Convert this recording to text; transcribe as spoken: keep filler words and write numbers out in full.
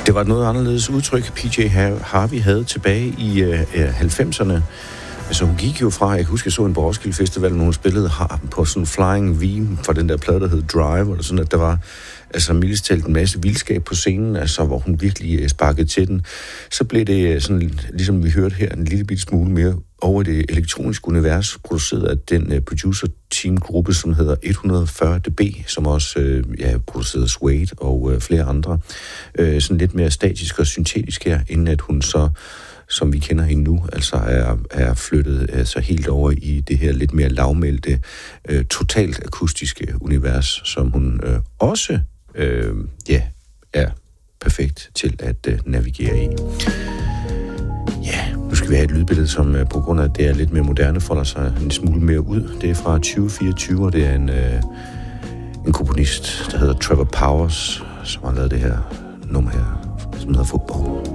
Det var et noget anderledes udtryk, P J Harvey havde tilbage i øh, halvfemserne. Altså, hun gik jo fra, jeg kan huske, jeg så en på Roskilde Festival, hvor hun spillede harpen på sådan en Flying V fra den der plade, der hed Drive, eller sådan, at der var altså mildest talt en masse vildskab på scenen, altså hvor hun virkelig sparkede til den. Så blev det sådan, ligesom vi hørte her, en lille bitte smule mere over det elektroniske univers, produceret af den uh, producer-team-gruppe, som hedder et hundrede og fyrre D B, som også uh, ja, producerede Suede og uh, flere andre. Uh, sådan lidt mere statisk og syntetisk her, inden at hun så, som vi kender hende nu, altså er, er flyttet altså helt over i det her lidt mere lavmælte, uh, totalt akustiske univers, som hun uh, også uh, ja, er perfekt til at uh, navigere i. Ja, nu skal vi have et lydbillede, som på grund af, at det er lidt mere moderne, folder sig en smule mere ud. Det er fra tyve fireogtyve, og det er en, øh, en komponist, der hedder Trevor Powers, som har lavet det her nummer her, som hedder Football.